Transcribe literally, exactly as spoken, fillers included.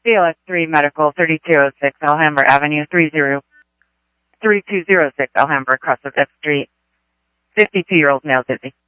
B L S three Medical, thirty-two oh six Alhambra Avenue, three zero three two zero six Alhambra, across of F Street. fifty-two-year-old male dizzy.